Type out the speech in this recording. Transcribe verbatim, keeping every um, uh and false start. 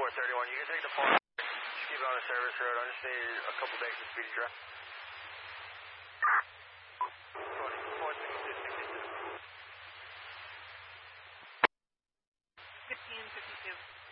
four thirty-one. You can take the phone. Just keep it on the service road. I just need a couple days of speedy drive. four sixty-two. fifteen fifty-two.